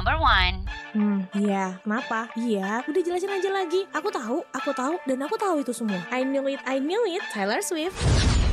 number one. Iya, kenapa? Iya, udah jelasin aja lagi. Aku tahu, dan aku tahu itu semua. I knew it, Taylor Swift.